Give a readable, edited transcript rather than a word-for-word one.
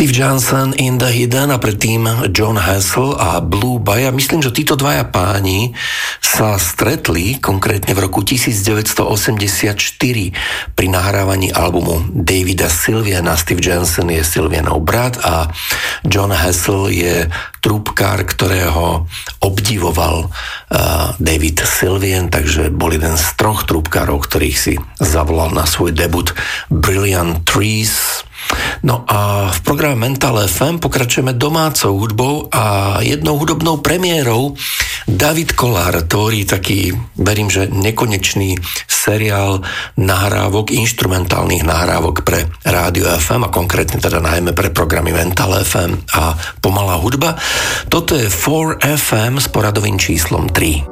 Steve Johnson in the Hidden a predtým Jon Hassell a Blue Bay. Ja myslím, že títo dvaja páni sa stretli konkrétne v roku 1984 pri nahrávaní albumu Davida Sylviana. Steve Johnson je Sylvianov brat a Jon Hassell je trúbkár, ktorého obdivoval David Sylvian, takže bol jeden z 3 trúbkárov, ktorých si zavolal na svoj debut Brilliant Trees. No a v programe Mental FM pokračujeme domácou hudbou a jednou hudobnou premiérou. David Kollár tvorí taký, verím, že nekonečný seriál nahrávok, inštrumentálnych nahrávok pre Rádio FM a konkrétne teda najmä pre programy Mental FM a Pomalá hudba. Toto je 4FM s poradovým číslom 3.